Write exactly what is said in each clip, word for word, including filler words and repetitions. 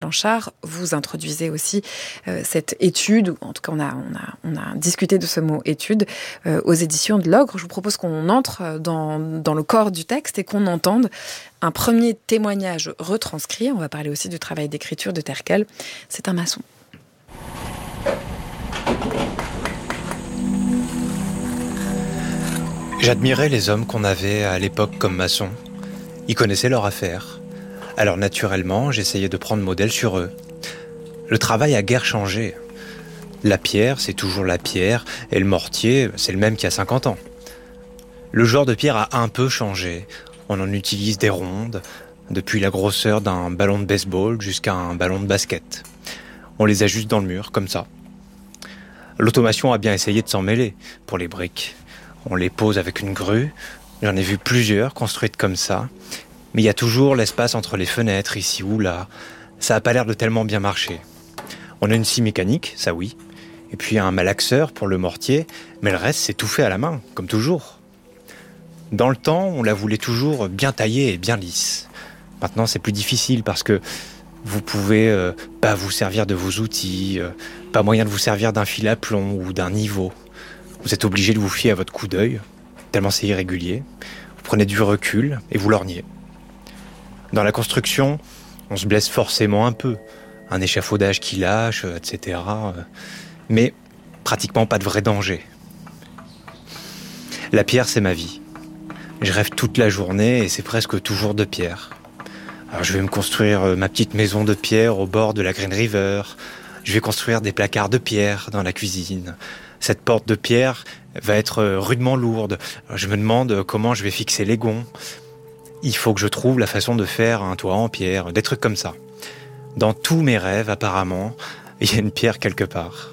Blanchard, vous introduisez aussi euh, cette étude, ou en tout cas on a, on a, on a discuté de ce mot étude, euh, aux éditions de l'Ogre. Je vous propose qu'on entre dans, dans le corps du texte et qu'on entende un premier témoignage retranscrit. On va parler aussi du travail d'écriture de Terkel. C'est un maçon. J'admirais les hommes qu'on avait à l'époque comme maçons. Ils connaissaient leur affaire. Alors naturellement, j'essayais de prendre modèle sur eux. Le travail a guère changé. La pierre, c'est toujours la pierre, et le mortier, c'est le même qu'il y a cinquante ans. Le genre de pierre a un peu changé. On en utilise des rondes, depuis la grosseur d'un ballon de baseball jusqu'à un ballon de basket. On les ajuste dans le mur, comme ça. L'automation a bien essayé de s'en mêler, pour les briques. On les pose avec une grue. J'en ai vu plusieurs construites comme ça. Mais il y a toujours l'espace entre les fenêtres, ici ou là. Ça n'a pas l'air de tellement bien marcher. On a une scie mécanique, ça oui. Et puis un malaxeur pour le mortier. Mais le reste, c'est tout fait à la main, comme toujours. Dans le temps, on la voulait toujours bien taillée et bien lisse. Maintenant, c'est plus difficile parce que vous pouvez euh, pas vous servir de vos outils, euh, pas moyen de vous servir d'un fil à plomb ou d'un niveau. Vous êtes obligé de vous fier à votre coup d'œil, tellement c'est irrégulier. Vous prenez du recul et vous lorgnez. Dans la construction, on se blesse forcément un peu. Un échafaudage qui lâche, et cetera. Mais pratiquement pas de vrai danger. La pierre, c'est ma vie. Je rêve toute la journée et c'est presque toujours de pierre. Alors je vais me construire ma petite maison de pierre au bord de la Green River. Je vais construire des placards de pierre dans la cuisine. Cette porte de pierre va être rudement lourde. Je me demande comment je vais fixer les gonds. Il faut que je trouve la façon de faire un toit en pierre, des trucs comme ça. Dans tous mes rêves, apparemment, il y a une pierre quelque part.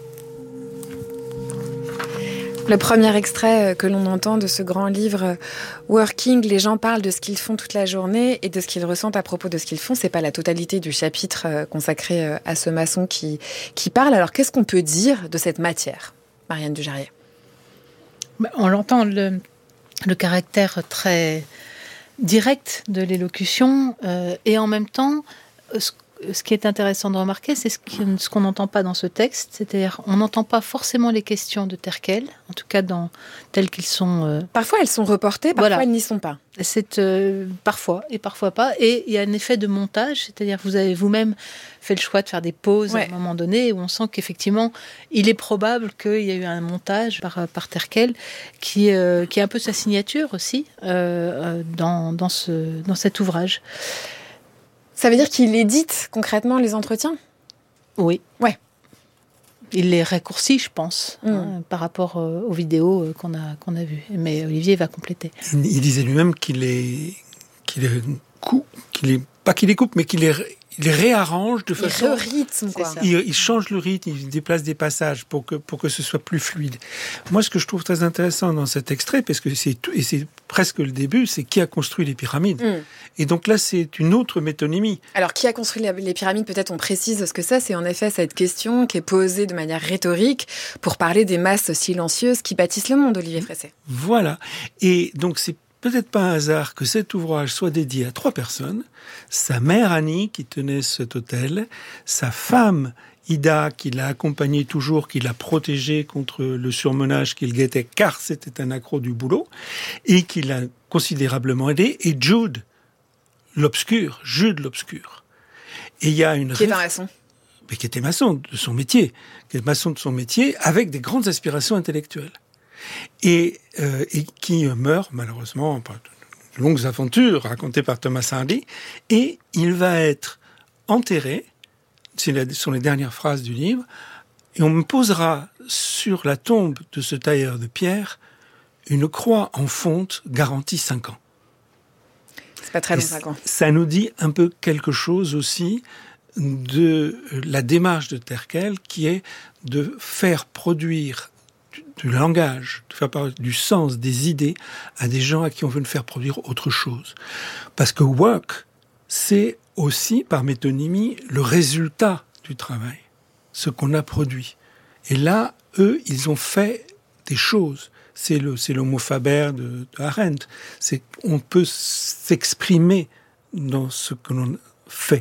Le premier extrait que l'on entend de ce grand livre Working, les gens parlent de ce qu'ils font toute la journée et de ce qu'ils ressentent à propos de ce qu'ils font. C'est pas la totalité du chapitre consacré à ce maçon qui, qui parle. Alors qu'est-ce qu'on peut dire de cette matière, Marianne Dujarrier? On l'entend, le, le caractère très direct de l'élocution euh, et en même temps, ce Ce qui est intéressant de remarquer, c'est ce, qui, ce qu'on n'entend pas dans ce texte, c'est-à-dire on n'entend pas forcément les questions de Terkel, en tout cas dans telles qu'ils sont. Euh... Parfois elles sont reportées, parfois voilà. Elles n'y sont pas. C'est euh, parfois et parfois pas, et il y a un effet de montage, c'est-à-dire que vous avez vous-même fait le choix de faire des pauses ouais. à un moment donné où on sent qu'effectivement il est probable qu'il y ait eu un montage par, par Terkel qui, euh, qui est un peu sa signature aussi euh, dans, dans, ce, dans cet ouvrage. Ça veut dire qu'il édite concrètement les entretiens ? Oui. Ouais. Il les raccourcit, je pense, mmh. hein, par rapport euh, aux vidéos euh, qu'on a, qu'on a vues. Mais Olivier va compléter. Il, il disait lui-même qu'il les, qu'il les coupe, qu'il les, pas qu'il les coupe, mais qu'il les, il les réarrange de façon... Il re-rythme, quoi. Il, il change le rythme, il déplace des passages pour que, pour que ce soit plus fluide. Moi, ce que je trouve très intéressant dans cet extrait, parce que c'est tout, et c'est presque le début, c'est qui a construit les pyramides. Mm. Et donc là, c'est une autre métonymie. Alors, qui a construit les pyramides, peut-être on précise ce que c'est. C'est en effet cette question qui est posée de manière rhétorique pour parler des masses silencieuses qui bâtissent le monde, Olivier Fresset. Voilà. Et donc, c'est peut-être pas un hasard que cet ouvrage soit dédié à trois personnes. Sa mère Annie, qui tenait cet hôtel, sa femme Ida, qui l'a accompagné toujours, qui l'a protégé contre le surmenage qu'il guettait, car c'était un accro du boulot, et qui l'a considérablement aidé, et Jude, l'obscur, Jude l'obscur. Et il y a une... Qui est un maçon. Mais qui était maçon de son métier, qui est maçon de son métier, avec des grandes aspirations intellectuelles. Et, euh, et qui meurt, malheureusement, par de longues aventures racontées par Thomas Hardy, et il va être enterré, ce sont les dernières phrases du livre, et on me posera sur la tombe de ce tailleur de pierre une croix en fonte garantie cinq ans. C'est pas très long, cinq ans. Ça nous dit un peu quelque chose aussi de la démarche de Terkel, qui est de faire produire du, du langage, de faire produire du sens, des idées à des gens à qui on veut faire produire autre chose. Parce que work, c'est aussi, par métonymie, le résultat du travail, ce qu'on a produit. Et là, eux, ils ont fait des choses. C'est le, c'est l'homo faber de, de Arendt. C'est, on peut s'exprimer dans ce que l'on fait.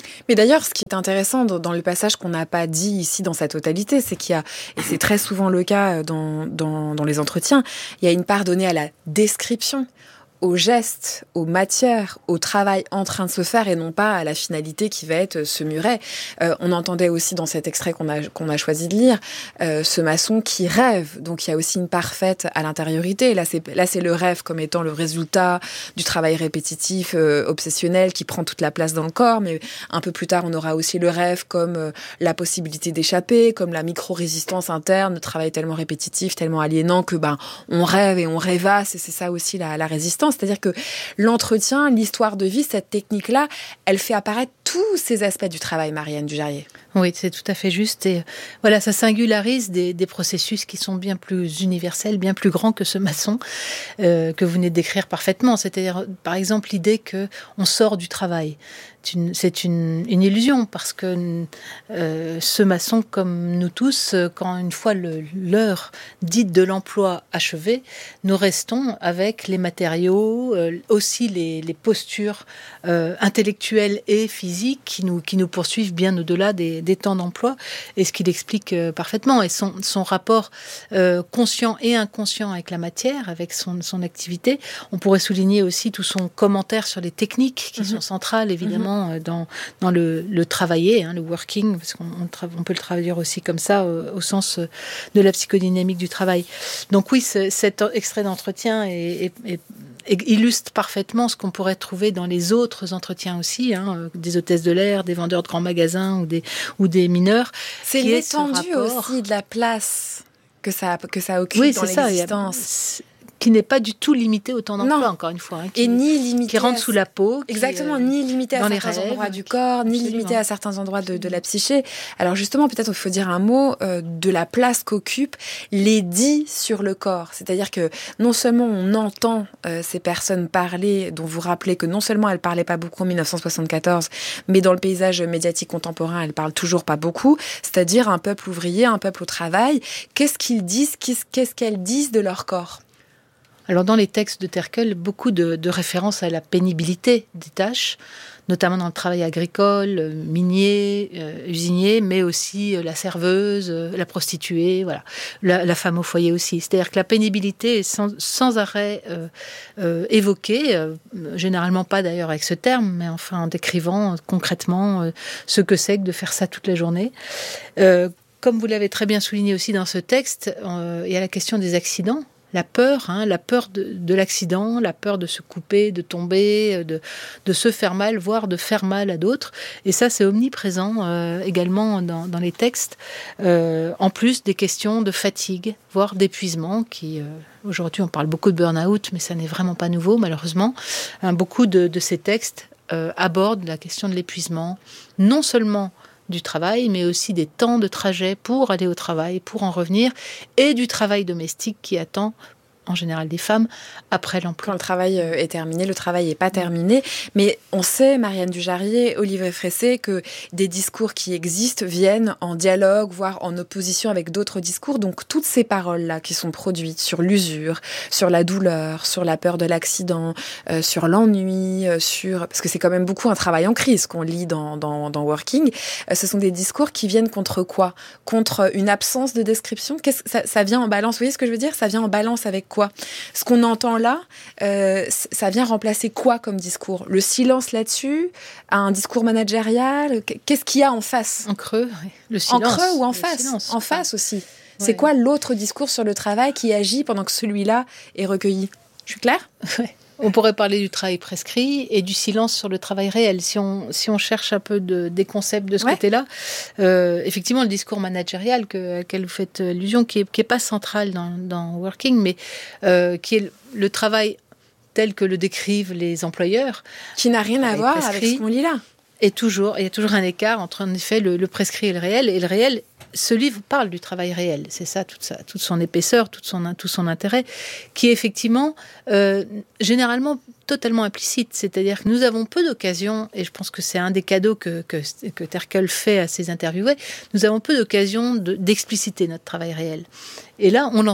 Mais d'ailleurs, ce qui est intéressant dans le passage qu'on n'a pas dit ici dans sa totalité, c'est qu'il y a, et c'est très souvent le cas dans, dans, dans les entretiens, il y a une part donnée à la description, aux gestes, aux matières, au travail en train de se faire et non pas à la finalité qui va être ce muret. Euh, on entendait aussi dans cet extrait qu'on a, qu'on a choisi de lire, euh, ce maçon qui rêve. Donc il y a aussi une part faite à l'intériorité. Là c'est, là, c'est le rêve comme étant le résultat du travail répétitif, euh, obsessionnel, qui prend toute la place dans le corps. Mais un peu plus tard, on aura aussi le rêve comme euh, la possibilité d'échapper, comme la micro-résistance interne, le travail tellement répétitif, tellement aliénant que ben on rêve et on rêvasse. Et c'est ça aussi la, la résistance. C'est-à-dire que l'entretien, l'histoire de vie, cette technique-là, elle fait apparaître tous ces aspects du travail, Marianne Dujarrier. Oui, c'est tout à fait juste. Et voilà, ça singularise des, des processus qui sont bien plus universels, bien plus grands que ce maçon euh, que vous venez de décrire parfaitement. C'est-à-dire, par exemple, l'idée qu'on sort du travail. C'est une, c'est une, une illusion parce que euh, ce maçon, comme nous tous, quand une fois le, l'heure dite de l'emploi achevée, nous restons avec les matériaux, euh, aussi les, les postures euh, intellectuelles et physiques qui nous, qui nous poursuivent bien au-delà des, des temps d'emploi, et ce qu'il explique euh, parfaitement. Et son, son rapport euh, conscient et inconscient avec la matière, avec son, son activité. On pourrait souligner aussi tout son commentaire sur les techniques qui mmh. sont centrales, évidemment, mmh. dans, dans le, le travailler, hein, le working, parce qu'on on, tra- on peut le traduire aussi comme ça, au, au sens de la psychodynamique du travail. Donc oui, ce, cet extrait d'entretien est, est, est illustre parfaitement ce qu'on pourrait trouver dans les autres entretiens aussi, hein, des hôtesses de l'air, des vendeurs de grands magasins ou des, ou des mineurs. C'est l'étendue aussi de la place que ça, que ça occupe oui, dans c'est l'existence. Ça, qui n'est pas du tout limité au temps d'emploi, non. encore une fois. Hein, qui, et ni limité qui rentre sous la peau. Qui, exactement, euh, ni limité à certains rêves, endroits du corps, ni absolument. limité à certains endroits de, de la psyché. Alors justement, peut-être il faut dire un mot euh, de la place qu'occupent les dits sur le corps. C'est-à-dire que non seulement on entend euh, ces personnes parler, dont vous rappelez que non seulement elles parlaient pas beaucoup en dix-neuf cent soixante-quatorze, mais dans le paysage médiatique contemporain, elles parlent toujours pas beaucoup, c'est-à-dire un peuple ouvrier, un peuple au travail. Qu'est-ce qu'ils disent, qu'est-ce, qu'est-ce qu'elles disent de leur corps ? Alors dans les textes de Terkel, beaucoup de, de références à la pénibilité des tâches, notamment dans le travail agricole, minier, euh, usinier, mais aussi euh, la serveuse, euh, la prostituée, voilà, la, la femme au foyer aussi. C'est-à-dire que la pénibilité est sans, sans arrêt euh, euh, évoquée, euh, généralement pas d'ailleurs avec ce terme, mais enfin en décrivant euh, concrètement euh, ce que c'est que de faire ça toute la journée. Euh, comme vous l'avez très bien souligné aussi dans ce texte, euh, il y a la question des accidents. La peur, hein, la peur de, de l'accident, la peur de se couper, de tomber, de, de se faire mal, voire de faire mal à d'autres. Et ça, c'est omniprésent euh, également dans, dans les textes, euh, en plus des questions de fatigue, voire d'épuisement, qui, euh, aujourd'hui, on parle beaucoup de burn-out, mais ça n'est vraiment pas nouveau, malheureusement. Hein, beaucoup de, de ces textes euh, abordent la question de l'épuisement, non seulement du travail, mais aussi des temps de trajet pour aller au travail, pour en revenir, et du travail domestique qui attend en général des femmes, après l'emploi. Quand le travail est terminé, le travail n'est pas terminé. Mais on sait, Marianne Dujarrier, Olivier Fressé, que des discours qui existent viennent en dialogue, voire en opposition avec d'autres discours. Donc toutes ces paroles-là qui sont produites sur l'usure, sur la douleur, sur la peur de l'accident, euh, sur l'ennui, euh, sur... parce que c'est quand même beaucoup un travail en crise qu'on lit dans, dans, dans Working, euh, ce sont des discours qui viennent contre quoi ? Contre une absence de description. Qu'est-ce que ça, ça vient en balance, vous voyez ce que je veux dire ? Ça vient en balance avec quoi ? Ce qu'on entend là, euh, ça vient remplacer quoi comme discours ? Le silence là-dessus ? Un discours managérial ? Qu'est-ce qu'il y a en face ? En creux, oui. Le silence. En creux ou en le face ? silence. En face aussi. Ouais. C'est quoi l'autre discours sur le travail qui agit pendant que celui-là est recueilli ? Je suis claire ? Ouais. On pourrait parler du travail prescrit et du silence sur le travail réel. Si on, si on cherche un peu de, des concepts de ce ouais. côté-là, euh, effectivement, le discours managérial que, auquel vous faites allusion, qui n'est qui est pas central dans, dans Working, mais euh, qui est le travail tel que le décrivent les employeurs. Qui n'a rien à voir prescrit, avec ce qu'on lit là. Et toujours, il y a toujours un écart entre, en effet, le, le prescrit et le réel. Et le réel, ce livre parle du travail réel. C'est ça, toute, ça, toute son épaisseur, toute son, tout son intérêt, qui est effectivement, euh, généralement, totalement implicite. C'est-à-dire que nous avons peu d'occasions, et je pense que c'est un des cadeaux que, que, que Terkel fait à ses interviewés, nous avons peu d'occasions de, d'expliciter notre travail réel. Et là, on l'entend.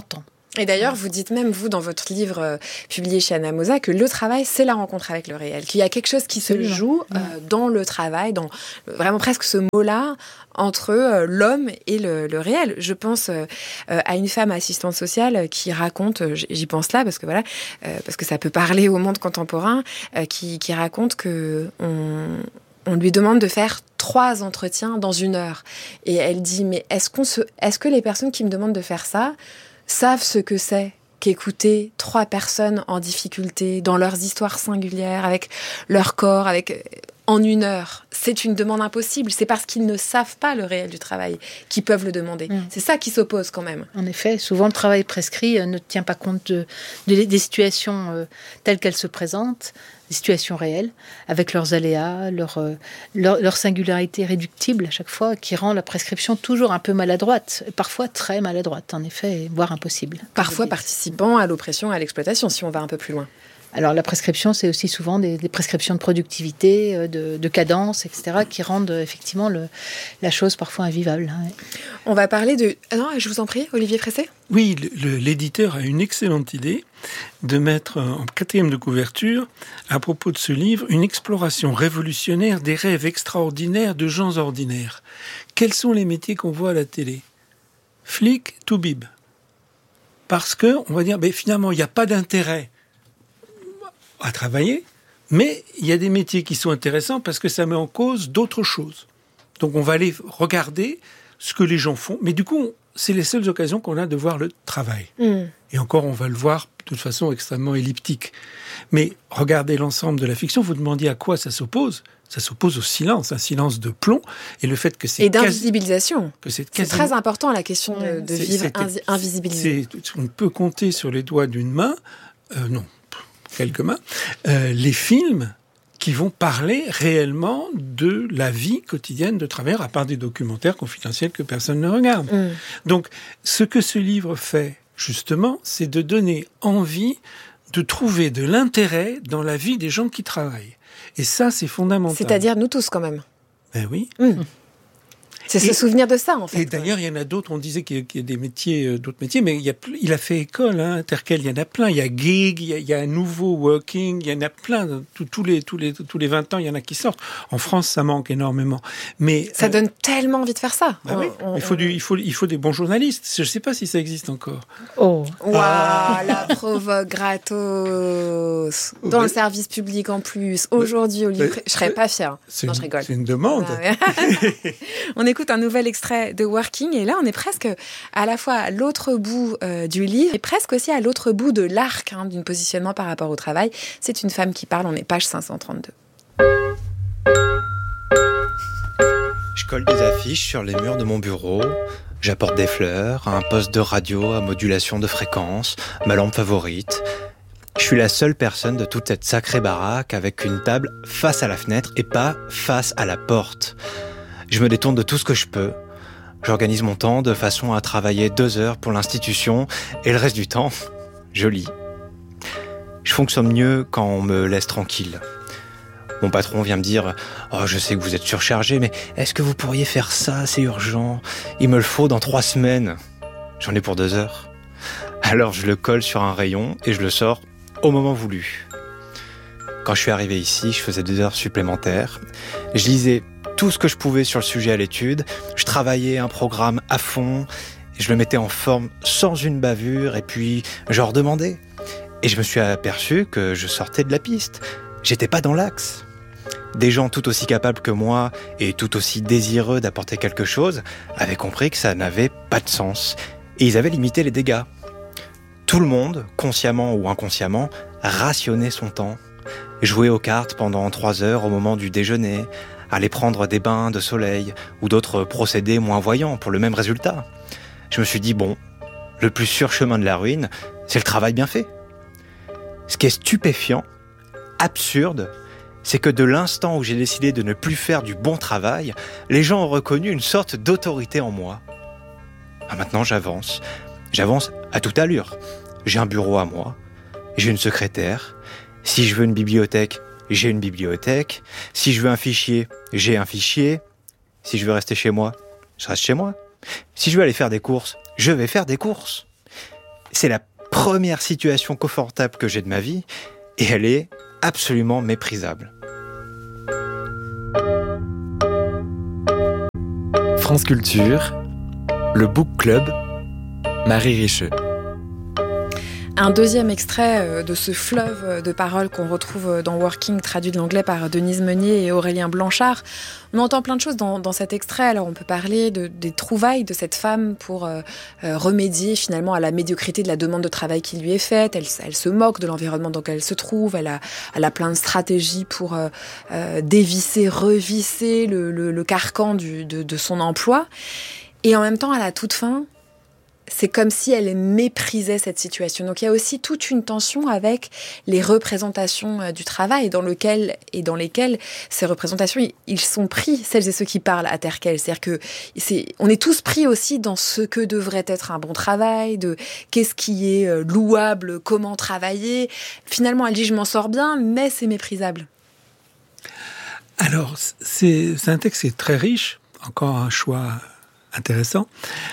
Et d'ailleurs, vous dites même, vous, dans votre livre euh, publié chez Anna Mosa, que le travail, c'est la rencontre avec le réel, qu'il y a quelque chose qui se Absolument. joue euh, dans le travail, dans vraiment presque ce mot-là, entre euh, l'homme et le, le réel. Je pense euh, euh, à une femme assistante sociale qui raconte, euh, j'y pense là, parce que voilà, euh, parce que ça peut parler au monde contemporain, euh, qui, qui raconte que on, on lui demande de faire trois entretiens dans une heure. Et elle dit, mais est-ce qu'on se, est-ce que les personnes qui me demandent de faire ça savent ce que c'est qu'écouter trois personnes en difficulté, dans leurs histoires singulières, avec leur corps, avec en une heure? C'est une demande impossible. C'est parce qu'ils ne savent pas le réel du travail qu'ils peuvent le demander. Mmh. C'est ça qui s'oppose quand même. En effet, souvent le travail prescrit euh, ne tient pas compte de, de, des situations euh, telles qu'elles se présentent, des situations réelles, avec leurs aléas, leur, euh, leur, leur singularité réductible à chaque fois, qui rend la prescription toujours un peu maladroite, et parfois très maladroite, en effet, voire impossible. Parfois participant à l'oppression et à l'exploitation, si on va un peu plus loin. Alors la prescription, c'est aussi souvent des, des prescriptions de productivité, de, de cadence, et cetera, qui rendent effectivement le, la chose parfois invivable. Ouais. On va parler de... Ah non, je vous en prie, Olivier Fressé. Oui, le, le, l'éditeur a une excellente idée de mettre en quatrième de couverture, à propos de ce livre, une exploration révolutionnaire des rêves extraordinaires de gens ordinaires. Quels sont les métiers qu'on voit à la télé ? Flic, toubib. Parce que, on va dire, ben, finalement, il n'y a pas d'intérêt à travailler, mais il y a des métiers qui sont intéressants parce que ça met en cause d'autres choses. Donc on va aller regarder ce que les gens font, mais du coup, c'est les seules occasions qu'on a de voir le travail. Mmh. Et encore, on va le voir de toute façon extrêmement elliptique. Mais regardez l'ensemble de la fiction, vous demandiez à quoi ça s'oppose. Ça s'oppose au silence, un silence de plomb, et le fait que c'est... Et d'invisibilisation. Que c'est, c'est très important, la question de, de vivre invi- invisibilisé. On peut compter sur les doigts d'une main, euh, non, quelques mains, euh, les films qui vont parler réellement de la vie quotidienne de travailleurs, à part des documentaires confidentiels que personne ne regarde. Mm. Donc, ce que ce livre fait, justement, c'est de donner envie de trouver de l'intérêt dans la vie des gens qui travaillent. Et ça, c'est fondamental. C'est-à-dire nous tous, quand même. Ben oui. Mm. C'est et, se souvenir de ça, en fait. Et d'ailleurs, il y en a d'autres, on disait qu'il y a, qu'il y a des métiers, euh, d'autres métiers, mais il, y a, il a fait école, hein, Terkel, il y en a plein. Il y a gig, il y a, il y a un nouveau working, il y en a plein. Tous, tous, les, tous, les, tous les vingt ans, il y en a qui sortent. En France, ça manque énormément. Mais, ça euh, donne tellement envie de faire ça. Bah on, oui. on, il, faut on... du, il, faut, il faut des bons journalistes. Je ne sais pas si ça existe encore. Oh, waouh, ah. La provoque gratos. Dans ouais. le service public en plus. Aujourd'hui, Olivier, ouais. je ne serais pas fière. C'est non, une, je rigole. C'est une demande. On écoute un nouvel extrait de Working, et là on est presque à la fois à l'autre bout euh, du livre et presque aussi à l'autre bout de l'arc hein, d'un positionnement par rapport au travail. C'est une femme qui parle, on est page cinq cent trente-deux. Je colle des affiches sur les murs de mon bureau, j'apporte des fleurs, un poste de radio à modulation de fréquence, ma lampe favorite. Je suis la seule personne de toute cette sacrée baraque avec une table face à la fenêtre et pas face à la porte. Je me détourne de tout ce que je peux. J'organise mon temps de façon à travailler deux heures pour l'institution et le reste du temps, je lis. Je fonctionne mieux quand on me laisse tranquille. Mon patron vient me dire « Oh, je sais que vous êtes surchargé, mais est-ce que vous pourriez faire ça, c'est urgent. Il me le faut dans trois semaines. J'en ai pour deux heures. » Alors je le colle sur un rayon et je le sors au moment voulu. Quand je suis arrivé ici, je faisais deux heures supplémentaires. Je lisais tout ce que je pouvais sur le sujet à l'étude. Je travaillais un programme à fond. Je le mettais en forme sans une bavure et puis je redemandais. Et je me suis aperçu que je sortais de la piste. J'étais pas dans l'axe. Des gens tout aussi capables que moi et tout aussi désireux d'apporter quelque chose avaient compris que ça n'avait pas de sens. Et ils avaient limité les dégâts. Tout le monde, consciemment ou inconsciemment, rationnait son temps. Jouait aux cartes pendant trois heures au moment du déjeuner, aller prendre des bains de soleil ou d'autres procédés moins voyants pour le même résultat. Je me suis dit, bon, le plus sûr chemin de la ruine, c'est le travail bien fait. Ce qui est stupéfiant, absurde, c'est que de l'instant où j'ai décidé de ne plus faire du bon travail, les gens ont reconnu une sorte d'autorité en moi. Ah, maintenant, j'avance. J'avance à toute allure. J'ai un bureau à moi. J'ai une secrétaire. Si je veux une bibliothèque, j'ai une bibliothèque. Si je veux un fichier, j'ai un fichier. Si je veux rester chez moi, je reste chez moi. Si je veux aller faire des courses, je vais faire des courses. C'est la première situation confortable que j'ai de ma vie et elle est absolument méprisable. France Culture, le Book Club, Marie Richeux. Un deuxième extrait de ce fleuve de paroles qu'on retrouve dans Working, traduit de l'anglais par Denise Meunier et Aurélien Blanchard. On entend plein de choses dans, dans cet extrait. Alors on peut parler de, des trouvailles de cette femme pour euh, remédier finalement à la médiocrité de la demande de travail qui lui est faite. Elle, elle se moque de l'environnement dans lequel elle se trouve. Elle a, elle a plein de stratégies pour euh, euh, dévisser, revisser le, le, le carcan du, de, de son emploi. Et en même temps, à la toute fin, c'est comme si elle méprisait cette situation. Donc il y a aussi toute une tension avec les représentations du travail dans lequel et dans lesquelles ces représentations, ils sont pris, celles et ceux qui parlent à Terkel. C'est-à-dire que c'est, on est tous pris aussi dans ce que devrait être un bon travail, de qu'est-ce qui est louable, comment travailler. Finalement, elle dit je m'en sors bien, mais c'est méprisable. Alors, c'est, c'est un texte qui est très riche, encore un choix intéressant,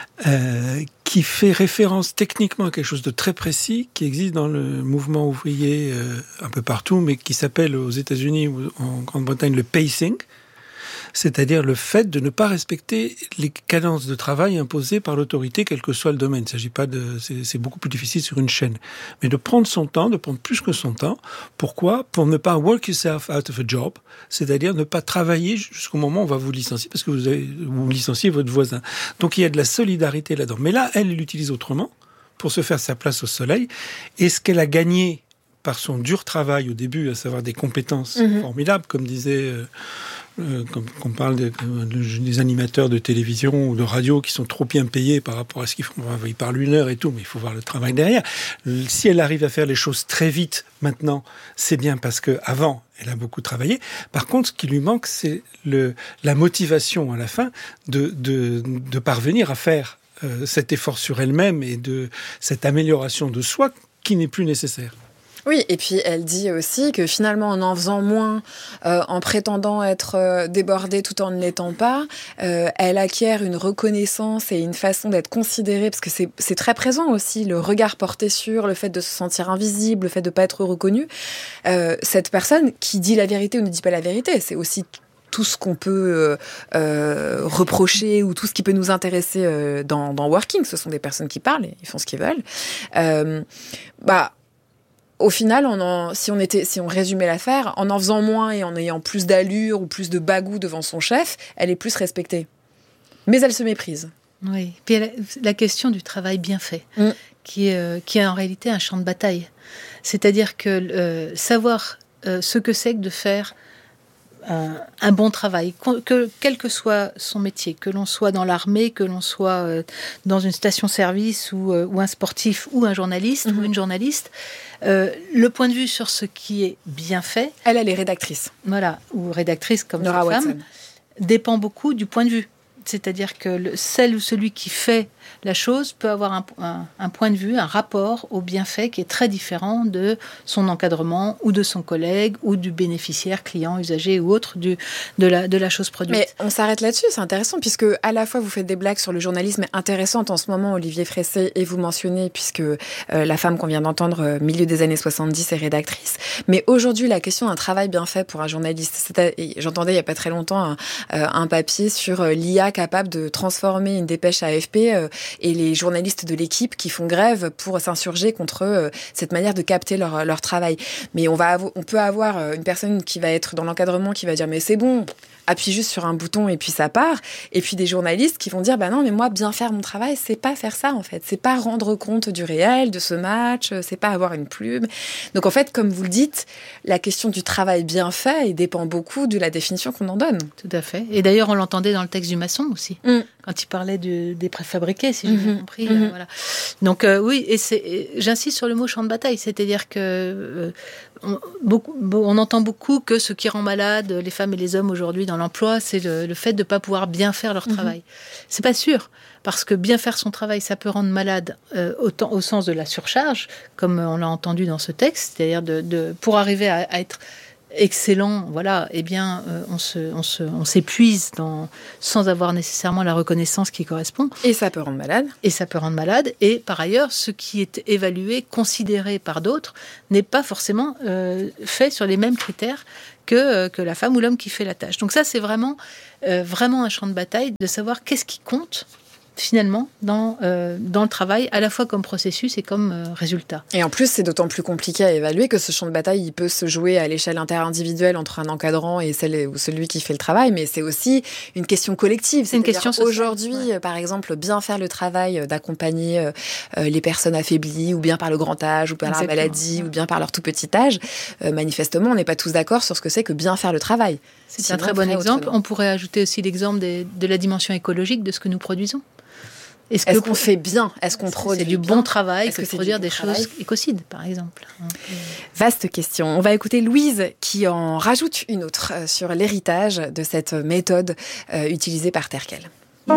euh, qui fait référence techniquement à quelque chose de très précis qui existe dans le mouvement ouvrier euh, un peu partout, mais qui s'appelle aux États-Unis ou en Grande-Bretagne le pacing, c'est-à-dire le fait de ne pas respecter les cadences de travail imposées par l'autorité, quel que soit le domaine. Il ne s'agit pas de, c'est, c'est beaucoup plus difficile sur une chaîne, mais de prendre son temps, de prendre plus que son temps. Pourquoi ? Pour ne pas work yourself out of a job, c'est-à-dire ne pas travailler jusqu'au moment où on va vous licencier, parce que vous avez, vous licenciez votre voisin. Donc il y a de la solidarité là-dedans. Mais là, elle l'utilise autrement pour se faire sa place au soleil. Et ce qu'elle a gagné par son dur travail au début, à savoir des compétences mmh. formidables, comme disait... Euh, Euh, comme on parle des, des animateurs de télévision ou de radio qui sont trop bien payés par rapport à ce qu'ils font. Ils parlent une heure et tout, mais il faut voir le travail derrière. Si elle arrive à faire les choses très vite maintenant, c'est bien parce que avant elle a beaucoup travaillé. Par contre, ce qui lui manque, c'est le, la motivation à la fin de, de, de parvenir à faire euh, cet effort sur elle-même et de cette amélioration de soi qui n'est plus nécessaire. Oui, et puis elle dit aussi que finalement, en en faisant moins, euh, en prétendant être euh, débordée tout en ne l'étant pas, euh, elle acquiert une reconnaissance et une façon d'être considérée, parce que c'est, c'est très présent aussi, le regard porté sur, le fait de se sentir invisible, le fait de ne pas être reconnu. Euh, cette personne qui dit la vérité ou ne dit pas la vérité, c'est aussi tout ce qu'on peut euh, euh, reprocher ou tout ce qui peut nous intéresser euh, dans, dans Working. Ce sont des personnes qui parlent et ils font ce qu'ils veulent. Euh, bah... Au final, on en, si, on était, si on résumait l'affaire, en en faisant moins et en ayant plus d'allure ou plus de bagou devant son chef, elle est plus respectée. Mais elle se méprise. Oui. Puis elle, la question du travail bien fait, mm. qui, est, qui est en réalité un champ de bataille. C'est-à-dire que euh, savoir euh, ce que c'est que de faire un, un bon travail, que, quel que soit son métier, que l'on soit dans l'armée, que l'on soit euh, dans une station-service ou, euh, ou un sportif ou un journaliste mm-hmm. ou une journaliste, Euh, le point de vue sur ce qui est bien fait... Elle, elle est rédactrice. Voilà, ou rédactrice comme Nora cette Watson. femme, dépend beaucoup du point de vue. C'est-à-dire que le, celle ou celui qui fait la chose peut avoir un, un, un point de vue, un rapport au bienfait qui est très différent de son encadrement ou de son collègue ou du bénéficiaire, client, usager ou autre du, de, la, de la chose produite. Mais on s'arrête là-dessus, c'est intéressant, puisque à la fois vous faites des blagues sur le journalisme intéressantes en ce moment, Olivier Fressé, et vous mentionnez, puisque euh, la femme qu'on vient d'entendre, euh, milieu des années soixante-dix, est rédactrice. Mais aujourd'hui, la question d'un travail bien fait pour un journaliste, c'est, j'entendais il n'y a pas très longtemps un, euh, un papier sur euh, l'I A capable de transformer une dépêche A F P euh, et les journalistes de l'équipe qui font grève pour s'insurger contre euh, cette manière de capter leur, leur travail. Mais on, va avo- on peut avoir une personne qui va être dans l'encadrement qui va dire « mais c'est bon !» appuie juste sur un bouton et puis ça part. Et puis des journalistes qui vont dire bah non, mais moi, bien faire mon travail, c'est pas faire ça en fait. C'est pas rendre compte du réel, de ce match, c'est pas avoir une plume. Donc en fait, comme vous le dites, la question du travail bien fait, il dépend beaucoup de la définition qu'on en donne. Tout à fait. Et d'ailleurs, on l'entendait dans le texte du maçon aussi, mm. quand il parlait de, des préfabriqués, si j'ai mm-hmm. bien compris. Mm-hmm. Euh, voilà. Donc euh, oui, et, c'est, et j'insiste sur le mot champ de bataille, c'est-à-dire que euh, on, beaucoup, on entend beaucoup que ce qui rend malade les femmes et les hommes aujourd'hui dans l'emploi, c'est le, le fait de ne pas pouvoir bien faire leur travail. Mmh. C'est pas sûr, parce que bien faire son travail, ça peut rendre malade euh, autant, au sens de la surcharge, comme on l'a entendu dans ce texte, c'est-à-dire de, de, pour arriver à, à être excellent, voilà, eh bien, euh, on, se, on, se, on s'épuise dans, sans avoir nécessairement la reconnaissance qui correspond. Et ça peut rendre malade. Et ça peut rendre malade. Et par ailleurs, ce qui est évalué, considéré par d'autres, n'est pas forcément euh, fait sur les mêmes critères que, euh, que la femme ou l'homme qui fait la tâche. Donc ça, c'est vraiment, euh, vraiment un champ de bataille de savoir qu'est-ce qui compte finalement dans, euh, dans le travail, à la fois comme processus et comme euh, résultat. Et en plus, c'est d'autant plus compliqué à évaluer que ce champ de bataille, il peut se jouer à l'échelle interindividuelle entre un encadrant et celle ou celui qui fait le travail, mais c'est aussi une question collective. C'est une question sociale. Aujourd'hui, ouais. Par exemple, bien faire le travail d'accompagner euh, les personnes affaiblies, ou bien par le grand âge, ou par Exactement. La maladie, ouais. ou bien par leur tout petit âge, euh, manifestement, on n'est pas tous d'accord sur ce que c'est que bien faire le travail. C'est Sinon, un très bon exemple. Autrement. On pourrait ajouter aussi l'exemple des, de la dimension écologique de ce que nous produisons. Est-ce, Est-ce qu'on fait bien ? Est-ce qu'on produit C'est du bien bon travail Est-ce que, que de produire bon des travail choses écocides, par exemple. Vaste question. On va écouter Louise qui en rajoute une autre sur l'héritage de cette méthode euh, utilisée par Terkel.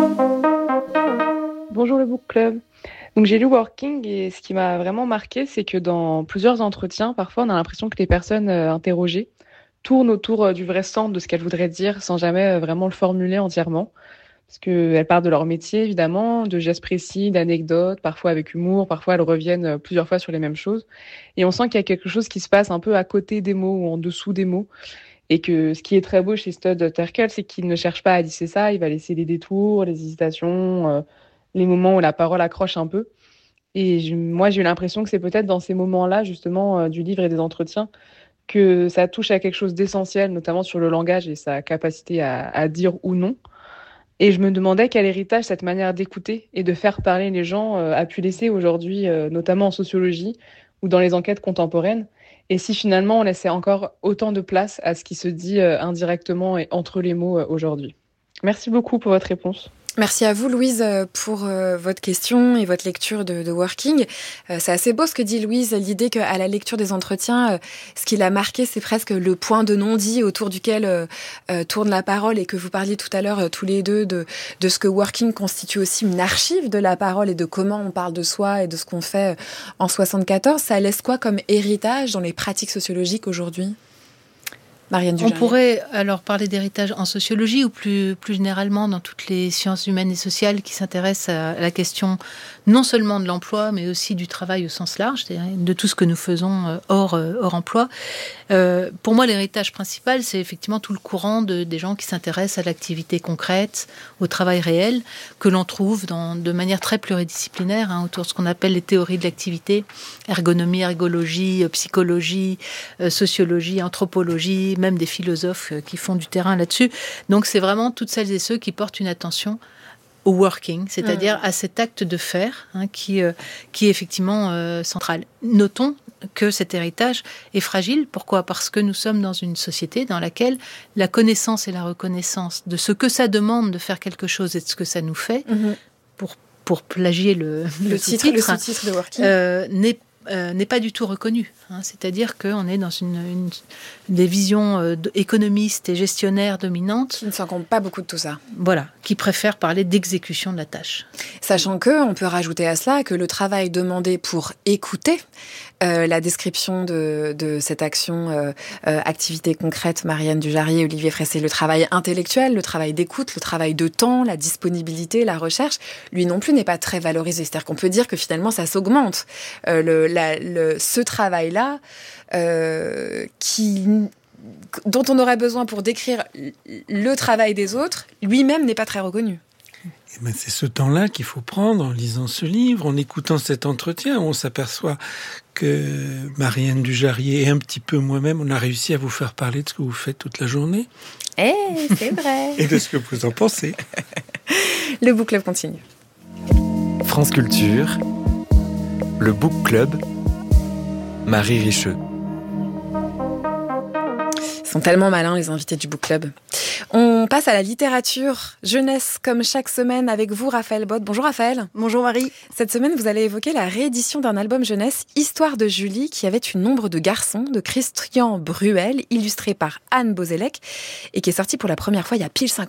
Bonjour le Book Club. Donc j'ai lu Working et ce qui m'a vraiment marqué, c'est que dans plusieurs entretiens, parfois on a l'impression que les personnes euh, interrogées tournent autour euh, du vrai sens de ce qu'elles voudraient dire sans jamais euh, vraiment le formuler entièrement. Parce qu'elles parlent de leur métier, évidemment, de gestes précis, d'anecdotes, parfois avec humour, parfois elles reviennent plusieurs fois sur les mêmes choses. Et on sent qu'il y a quelque chose qui se passe un peu à côté des mots ou en dessous des mots. Et que ce qui est très beau chez Stud Terkel, c'est qu'il ne cherche pas à lisser ça, il va laisser les détours, les hésitations, euh, les moments où la parole accroche un peu. Et je, moi, j'ai eu l'impression que c'est peut-être dans ces moments-là, justement, euh, du livre et des entretiens, que ça touche à quelque chose d'essentiel, notamment sur le langage et sa capacité à, à dire ou non. Et je me demandais quel héritage cette manière d'écouter et de faire parler les gens euh, a pu laisser aujourd'hui, euh, notamment en sociologie ou dans les enquêtes contemporaines. Et si finalement on laissait encore autant de place à ce qui se dit euh, indirectement et entre les mots euh, aujourd'hui. Merci beaucoup pour votre réponse. Merci à vous, Louise, pour euh, votre question et votre lecture de, de Working. Euh, c'est assez beau ce que dit Louise, l'idée qu'à la lecture des entretiens, euh, ce qui l'a marqué, c'est presque le point de non-dit autour duquel euh, euh, tourne la parole, et que vous parliez tout à l'heure euh, tous les deux de, de ce que Working constitue aussi une archive de la parole et de comment on parle de soi et de ce qu'on fait en soixante-quatorze. Ça laisse quoi comme héritage dans les pratiques sociologiques aujourd'hui ? Marianne Dujarrier. On pourrait alors parler d'héritage en sociologie ou plus, plus généralement dans toutes les sciences humaines et sociales qui s'intéressent à la question non seulement de l'emploi, mais aussi du travail au sens large, c'est-à-dire de tout ce que nous faisons hors, hors emploi. Euh, pour moi, l'héritage principal, c'est effectivement tout le courant de, des gens qui s'intéressent à l'activité concrète, au travail réel, que l'on trouve dans, de manière très pluridisciplinaire, hein, autour de ce qu'on appelle les théories de l'activité, ergonomie, ergologie, psychologie, euh, sociologie, anthropologie, même des philosophes qui font du terrain là-dessus. Donc c'est vraiment toutes celles et ceux qui portent une attention au working, c'est-à-dire mmh. à cet acte de faire, hein, qui, euh, qui est effectivement euh, central. Notons que cet héritage est fragile. Pourquoi ? Parce que nous sommes dans une société dans laquelle la connaissance et la reconnaissance de ce que ça demande de faire quelque chose et de ce que ça nous fait, mmh. pour, pour plagier le, le, le sous-titre, titre, le sous-titre de Working, euh, n'est Euh, n'est pas du tout reconnu. Hein. C'est-à-dire qu'on est dans une, une, des visions euh, économistes et gestionnaires dominantes. Qui ne s'en compte pas beaucoup de tout ça. Voilà, qui préfèrent parler d'exécution de la tâche. Sachant qu'on peut rajouter à cela que le travail demandé pour écouter, euh, la description de, de cette action, euh, euh, activité concrète, Marianne Dujarrier, Olivier Fressé, le travail intellectuel, le travail d'écoute, le travail de temps, la disponibilité, la recherche, lui non plus n'est pas très valorisé. C'est-à-dire qu'on peut dire que finalement ça s'augmente. Euh, le, la, le, ce travail-là, euh, qui, dont on aurait besoin pour décrire le travail des autres, lui-même n'est pas très reconnu. Eh ben, c'est ce temps-là qu'il faut prendre en lisant ce livre, en écoutant cet entretien, où on s'aperçoit que Marianne Dujarrier et un petit peu moi-même, on a réussi à vous faire parler de ce que vous faites toute la journée. Eh, c'est vrai. Et de ce que vous en pensez. Le Book Club continue. France Culture, le Book Club, Marie Richeux. Ils sont tellement malins, les invités du Book Club. On passe à la littérature jeunesse, comme chaque semaine, avec vous, Raphaël Bott. Bonjour Raphaël. Bonjour Marie. Cette semaine, vous allez évoquer la réédition d'un album jeunesse, Histoire de Julie, qui avait une ombre de garçon, de Christian Bruel, illustré par Anne Bozelec, et qui est sorti pour la première fois il y a pile cinquante ans.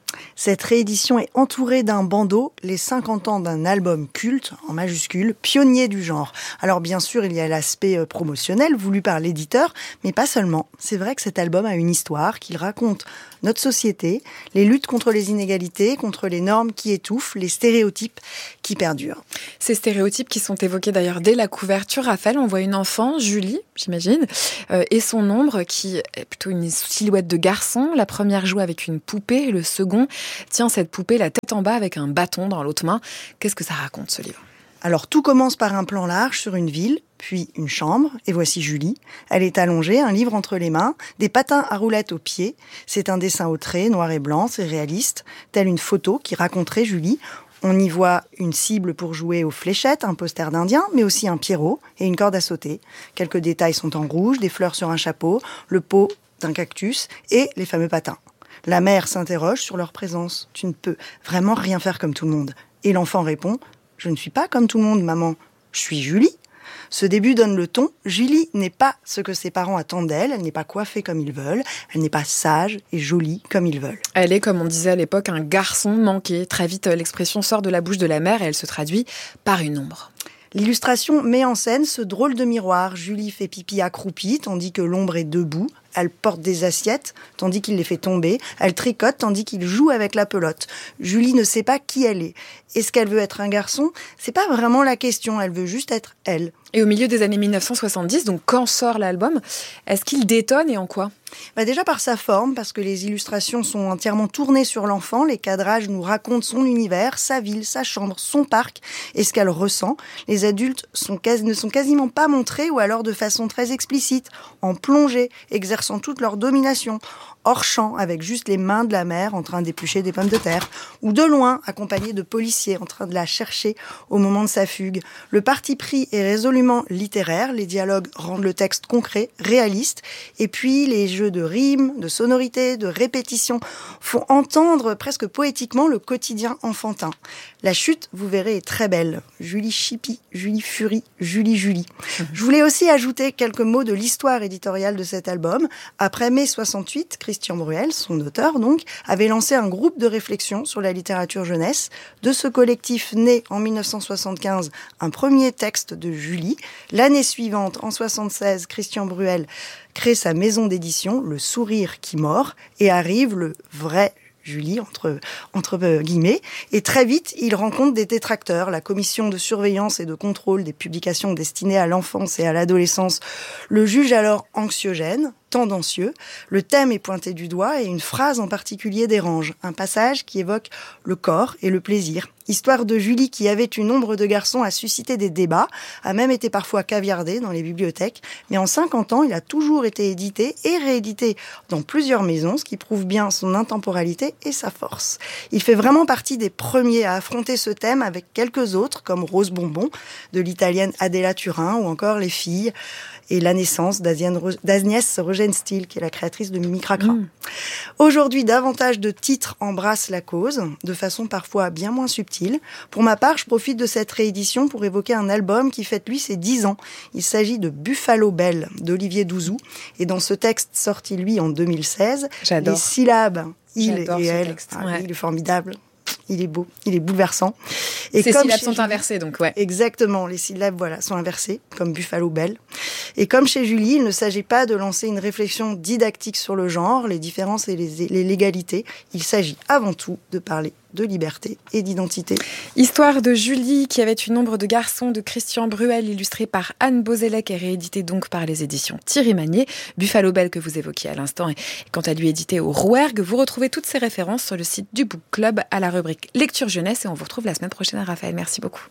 Cette réédition est entourée d'un bandeau, les cinquante ans d'un album culte, en majuscule, pionnier du genre. Alors bien sûr, il y a l'aspect promotionnel voulu par l'éditeur, mais pas seulement. C'est vrai que cet album a une histoire, qu'il raconte notre société, les luttes contre les inégalités, contre les normes qui étouffent, les stéréotypes qui perdurent. Ces stéréotypes qui sont évoqués d'ailleurs dès la couverture, Raphaël, on voit une enfant, Julie, j'imagine, euh, et son ombre qui est plutôt une silhouette de garçon. La première joue avec une poupée, le second tient cette poupée la tête en bas avec un bâton dans l'autre main. Qu'est-ce que ça raconte, ce livre ? Alors tout commence par un plan large sur une ville, puis une chambre, et voici Julie. Elle est allongée, un livre entre les mains, des patins à roulettes aux pieds. C'est un dessin au trait, noir et blanc, c'est réaliste, tel une photo qui raconterait Julie. On y voit une cible pour jouer aux fléchettes, un poster d'Indien, mais aussi un pierrot et une corde à sauter. Quelques détails sont en rouge, des fleurs sur un chapeau, le pot d'un cactus et les fameux patins. La mère s'interroge sur leur présence. « Tu ne peux vraiment rien faire comme tout le monde. » Et l'enfant répond « Je ne suis pas comme tout le monde, maman. Je suis Julie. » Ce début donne le ton. Julie n'est pas ce que ses parents attendent d'elle. Elle n'est pas coiffée comme ils veulent. Elle n'est pas sage et jolie comme ils veulent. Elle est, comme on disait à l'époque, un garçon manqué. Très vite, l'expression sort de la bouche de la mère et elle se traduit par une ombre. L'illustration met en scène ce drôle de miroir. Julie fait pipi accroupie, tandis que l'ombre est debout. Elle porte des assiettes, tandis qu'il les fait tomber. Elle tricote, tandis qu'il joue avec la pelote. Julie ne sait pas qui elle est. Est-ce qu'elle veut être un garçon ? C'est pas vraiment la question, elle veut juste être elle. Et au milieu des années mille neuf cent soixante-dix, donc quand sort l'album, est-ce qu'il détonne et en quoi ? Bah déjà par sa forme, parce que les illustrations sont entièrement tournées sur l'enfant. Les cadrages nous racontent son univers, sa ville, sa chambre, son parc et ce qu'elle ressent. Les adultes sont quasi, ne sont quasiment pas montrés ou alors de façon très explicite, en plongée, exerçant toute leur domination, hors champ, avec juste les mains de la mère en train d'éplucher des pommes de terre, ou de loin, accompagnés de policiers en train de la chercher au moment de sa fugue. Le parti pris est résolument littéraire, les dialogues rendent le texte concret, réaliste, et puis les jeux de rimes, de sonorités, de répétitions font entendre presque poétiquement le quotidien enfantin. La chute, vous verrez, est très belle. Julie Chippy, Julie Fury, Julie Julie. Je voulais aussi ajouter quelques mots de l'histoire éditoriale de cet album. Après mai soixante-huit, Christian Bruel, son auteur donc, avait lancé un groupe de réflexion sur la littérature jeunesse. De ce collectif naît en mille neuf cent soixante-quinze un premier texte de Julie. L'année suivante, en soixante-seize, Christian Bruel crée sa maison d'édition, Le Sourire qui mord, et arrive le vrai Julie, entre, entre guillemets, et très vite, il rencontre des détracteurs. La commission de surveillance et de contrôle des publications destinées à l'enfance et à l'adolescence le juge alors anxiogène, tendancieux. Le thème est pointé du doigt et une phrase en particulier dérange. Un passage qui évoque le corps et le plaisir. Histoire de Julie qui avait une ombre de garçon a suscité des débats, a même été parfois caviardé dans les bibliothèques. Mais en cinquante ans, il a toujours été édité et réédité dans plusieurs maisons, ce qui prouve bien son intemporalité et sa force. Il fait vraiment partie des premiers à affronter ce thème avec quelques autres, comme Rose Bonbon, de l'italienne Adela Turin, ou encore Les Filles, et la naissance d'Agnès Rogenstiel, qui est la créatrice de Mimi Cracra. Mmh. Aujourd'hui, davantage de titres embrassent la cause, de façon parfois bien moins subtile. Pour ma part, je profite de cette réédition pour évoquer un album qui fête lui ses dix ans. Il s'agit de Buffalo Belle, d'Olivier Douzou. Et dans ce texte sorti lui en deux mille seize, J'adore. les syllabes, il J'adore et ce elle, texte. ah, Ouais. il est formidable. Il est beau, il est bouleversant. Et Ces comme syllabes chez sont Julie, inversées, donc ouais. Exactement, les syllabes voilà, sont inversées, comme Buffalo Belle. Et comme chez Julie, il ne s'agit pas de lancer une réflexion didactique sur le genre, les différences et les, les légalités. Il s'agit avant tout de parler de liberté et d'identité. Histoire de Julie, qui avait une ombre de garçon, de Christian Bruel, illustré par Anne Beauzélec et réédité donc par les éditions Thierry Magnier. Buffalo Belle, que vous évoquiez à l'instant, est quant à lui édité au Rouergue. Vous retrouvez toutes ces références sur le site du Book Club à la rubrique Lecture Jeunesse et on vous retrouve la semaine prochaine, Raphaël. Merci beaucoup.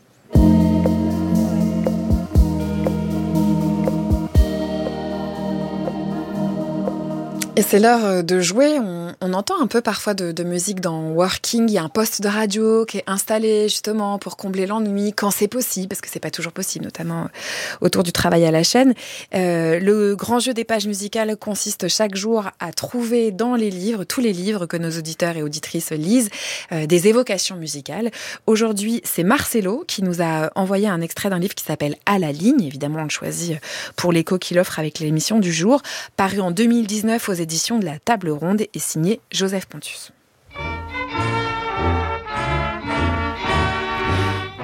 Et c'est l'heure de jouer. On, on entend un peu parfois de, de musique dans Working. Il y a un poste de radio qui est installé justement pour combler l'ennui quand c'est possible, parce que c'est pas toujours possible, notamment autour du travail à la chaîne. Euh, le grand jeu des pages musicales consiste chaque jour à trouver dans les livres, tous les livres que nos auditeurs et auditrices lisent, euh, des évocations musicales. Aujourd'hui, c'est Marcelo qui nous a envoyé un extrait d'un livre qui s'appelle À la ligne. Évidemment, on le choisit pour l'écho qu'il offre avec l'émission du jour, paru en deux mille dix-neuf aux éditions de la Table Ronde et signé Joseph Pontus.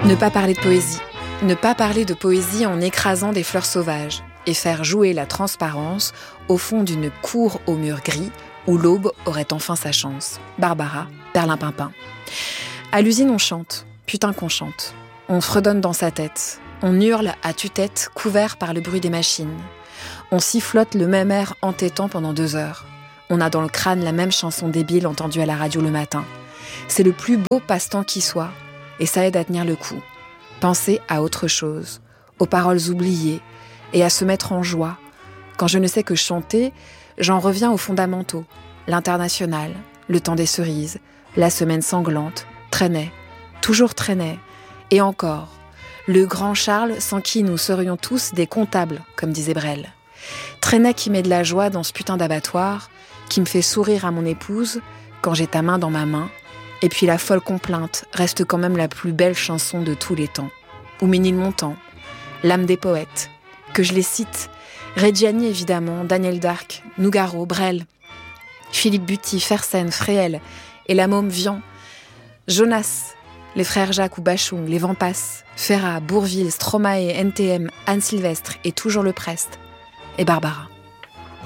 Ne pas parler de poésie. Ne pas parler de poésie en écrasant des fleurs sauvages et faire jouer la transparence au fond d'une cour au mur gris où l'aube aurait enfin sa chance. Barbara, Perlimpinpin. À l'usine, on chante. Putain qu'on chante. On fredonne dans sa tête. On hurle à tue-tête, couvert par le bruit des machines. On sifflote le même air entêtant pendant deux heures. On a dans le crâne la même chanson débile entendue à la radio le matin. C'est le plus beau passe-temps qui soit, et ça aide à tenir le coup. Penser à autre chose, aux paroles oubliées, et à se mettre en joie. Quand je ne sais que chanter, j'en reviens aux fondamentaux. L'international, le temps des cerises, la semaine sanglante, traînait, toujours traînait, et encore, le grand Charles sans qui nous serions tous des comptables, comme disait Brel. Traînait qui met de la joie dans ce putain d'abattoir, qui me fait sourire à mon épouse quand j'ai ta main dans ma main, et puis la folle complainte reste quand même la plus belle chanson de tous les temps. Ou Ménilmontant, l'âme des poètes, que je les cite, Reggiani évidemment, Daniel Darc, Nougaro, Brel, Philippe Buty, Fersen, Fréhel et la môme Vian, Jonas, les frères Jacques ou Bachung, les Vampas, Ferrat, Bourvil, Stromae, N T M, Anne Sylvestre et toujours le Prest, et Barbara.